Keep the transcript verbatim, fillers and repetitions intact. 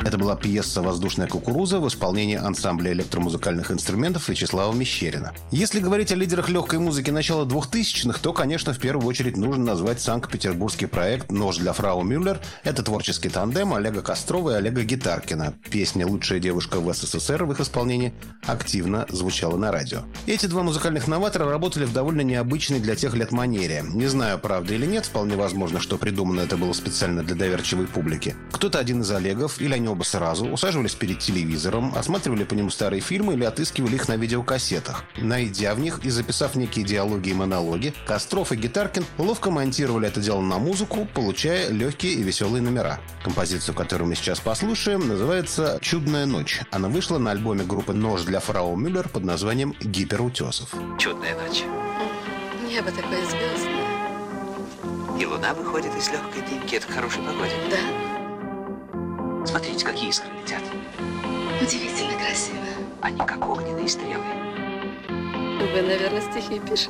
Это была пьеса «Воздушная кукуруза» в исполнении ансамбля электромузыкальных инструментов Вячеслава Мещерина. Если говорить о лидерах легкой музыки начала двухтысячных, то, конечно, в первую очередь нужно назвать санкт-петербургский проект «Нож для фрау Мюллер». Это творческий тандем Олега Кострова и Олега Гитаркина. Песня «Лучшая девушка в СССР» в их исполнении активно звучала на радио. Эти два музыкальных новатора работали в довольно необычной для тех лет манере. Не знаю, правда или нет, вполне возможно, что придумано это было специально для доверчивой публики. Кто-то один из Олегов, или они оба сразу, усаживались перед телевизором, осматривали по нему старые фильмы или отыскивали их на видеокассетах. Найдя в них и записав некие диалоги и монологи, Костров и Гитаркин ловко монтировали это дело на музыку, получая легкие и веселые номера. Композицию, которую мы сейчас послушаем, называется «Чудная ночь». Она вышла на альбоме группы «Нож для фрау Мюллер» под названием «Гиперутесов». Чудная ночь. Небо такое звездное. И луна выходит из легкой дымки. Это к хорошей погоде. Да. Смотрите, какие искры летят. Удивительно красиво. Они как огненные стрелы. Вы, наверное, стихи пишете.